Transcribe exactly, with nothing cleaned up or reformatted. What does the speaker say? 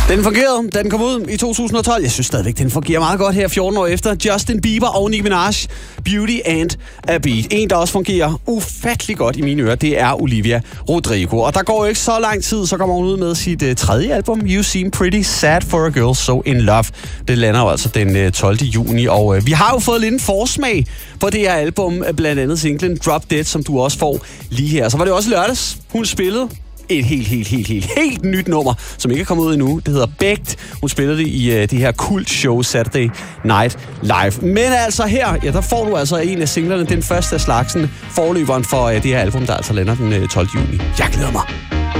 Den fungerede, da den kom ud i to tusind og tolv. Jeg synes stadigvæk, den fungerer meget godt her fjorten år efter. Justin Bieber og Nicki Minaj, Beauty and a Beat. En, der også fungerer ufattelig godt i mine ører, det er Olivia Rodrigo. Og der går jo ikke så lang tid, så kommer hun ud med sit uh, tredje album, You Seem Pretty Sad for a Girl So In Love. Det lander jo altså den uh, tolvte juni, og uh, vi har jo fået lidt en forsmag på det her album, blandt andet singlen Drop Dead, som du også får lige her. Så var det også lørdags, hun spillede et helt, helt, helt, helt, helt nyt nummer, som ikke er kommet ud endnu. Det hedder Begged. Hun spillede det i uh, det her kult show Saturday Night Live. Men altså her, ja, der får du altså en af singlerne, den første af slagsen, forløberen for uh, det her album, der altså lander den uh, tolvte juni. Jeg glæder mig.